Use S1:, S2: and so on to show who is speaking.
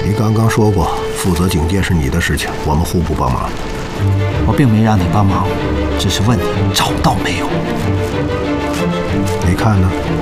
S1: 你刚刚说过，负责警戒是你的事情，我们互不帮忙。
S2: 我并没让你帮忙，只是问你找到没有。
S1: 你看呢？